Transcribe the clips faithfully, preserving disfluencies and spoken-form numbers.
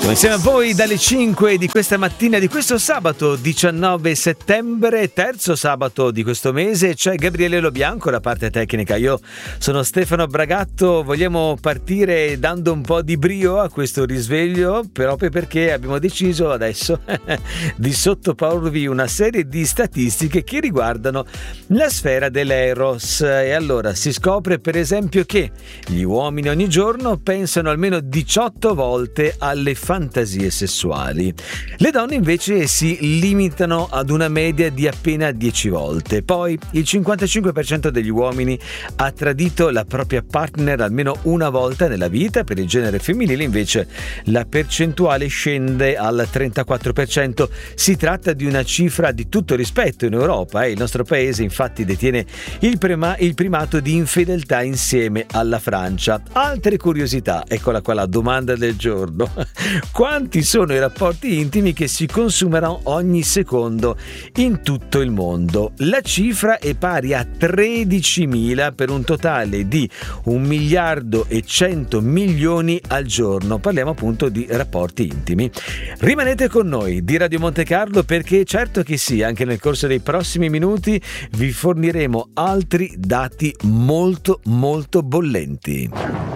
Insieme a voi dalle cinque di questa mattina di questo sabato diciannove settembre, terzo sabato di questo mese. C'è Gabriele Lobianco, la parte tecnica. Io sono Stefano Bragatto. Vogliamo partire dando un po' di brio a questo risveglio, proprio perché abbiamo deciso adesso di sottoporvi una serie di statistiche che riguardano la sfera dell'eros. E allora si scopre per esempio che gli uomini ogni giorno pensano almeno diciotto volte alle fantasie sessuali. Le donne invece si limitano ad una media di appena dieci volte. Poi il cinquantacinque per cento degli uomini ha tradito la propria partner almeno una volta nella vita. Per il genere femminile invece la percentuale scende al trentaquattro per cento. Si tratta di una cifra di tutto rispetto in Europa. Eh? Il nostro paese infatti detiene il, prima, il primato di infedeltà insieme alla Francia. Altre curiosità, eccola qua la domanda del giorno. Quanti sono i rapporti intimi che si consumano ogni secondo in tutto il mondo? La cifra è pari a tredicimila per un totale di un miliardo e cento milioni al giorno. Parliamo appunto di rapporti intimi. Rimanete con noi di Radio Monte Carlo, perché certo che sì, anche nel corso dei prossimi minuti vi forniremo altri dati molto molto bollenti.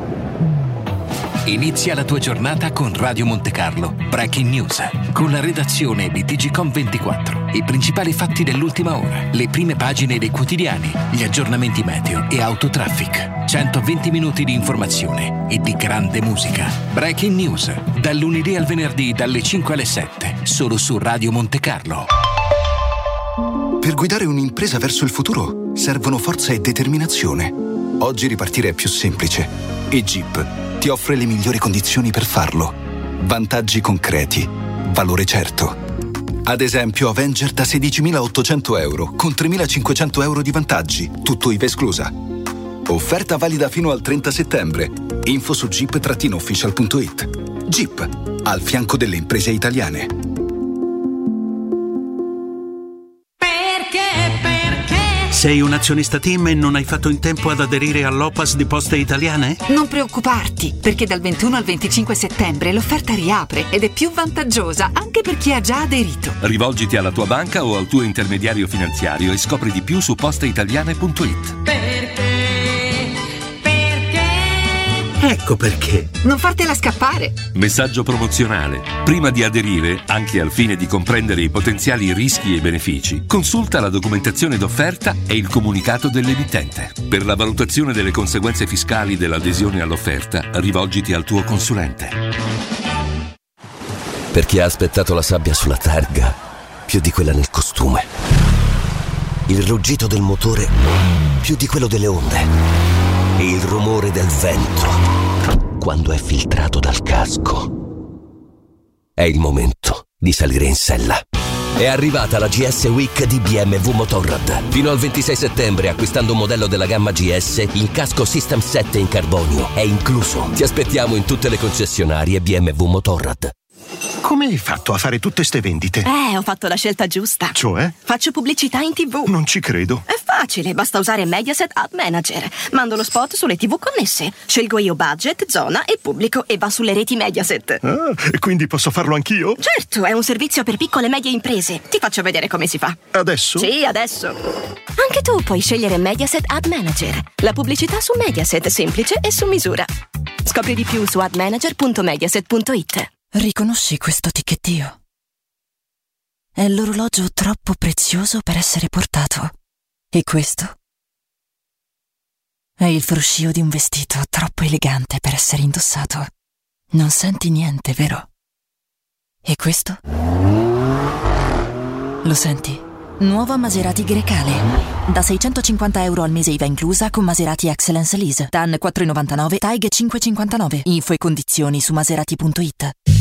Inizia la tua giornata con Radio Monte Carlo Breaking News, con la redazione di Digicom ventiquattro. I principali fatti dell'ultima ora, le prime pagine dei quotidiani, gli aggiornamenti meteo e autotraffic. centoventi minuti di informazione e di grande musica. Breaking News, dal lunedì al venerdì dalle cinque alle sette, solo su Radio Monte Carlo. Per guidare un'impresa verso il futuro servono forza e determinazione. Oggi ripartire è più semplice e Jeep ti offre le migliori condizioni per farlo. Vantaggi concreti, valore certo. Ad esempio Avenger da sedicimilaottocento euro con tremilacinquecento euro di vantaggi, tutto I V A esclusa. Offerta valida fino al trenta settembre. Info su jeep official punto it. Jeep, al fianco delle imprese italiane. Sei un azionista Team e non hai fatto in tempo ad aderire all'O P A S di Poste Italiane? Non preoccuparti, perché dal ventuno al venticinque settembre l'offerta riapre ed è più vantaggiosa anche per chi ha già aderito. Rivolgiti alla tua banca o al tuo intermediario finanziario e scopri di più su posteitaliane punto it. Perché? Ecco perché. Non fartela scappare. Messaggio promozionale. Prima di aderire, anche al fine di comprendere i potenziali rischi e benefici, consulta la documentazione d'offerta e il comunicato dell'emittente. Per la valutazione delle conseguenze fiscali dell'adesione all'offerta, rivolgiti al tuo consulente. Per chi ha aspettato la sabbia sulla targa più di quella nel costume. Il ruggito del motore più di quello delle onde. E il rumore del vento quando è filtrato dal casco. È il momento di salire in sella. È arrivata la G S Week di B M W Motorrad. Fino al ventisei settembre, acquistando un modello della gamma G S, il casco System sette in carbonio è incluso. Ti aspettiamo in tutte le concessionarie B M W Motorrad. Come hai fatto a fare tutte ste vendite? Eh, ho fatto la scelta giusta. Cioè? Faccio pubblicità in tivù. Non ci credo. È facile, basta usare Mediaset Ad Manager. Mando lo spot sulle tivù connesse. Scelgo io budget, zona e pubblico e va sulle reti Mediaset. Ah, e quindi posso farlo anch'io? Certo, è un servizio per piccole e medie imprese. Ti faccio vedere come si fa. Adesso? Sì, adesso. Anche tu puoi scegliere Mediaset Ad Manager. La pubblicità su Mediaset, semplice e su misura. Scopri di più su ad manager punto mediaset punto it. Riconosci questo ticchettio? È l'orologio troppo prezioso per essere portato. E questo? È il fruscio di un vestito troppo elegante per essere indossato. Non senti niente, vero? E questo? Lo senti? Nuova Maserati Grecale. Da seicentocinquanta euro al mese I V A inclusa con Maserati Excellence Lease. T A N quattro virgola novantanove, T A I G cinque virgola cinquantanove. Info e condizioni su maserati punto it.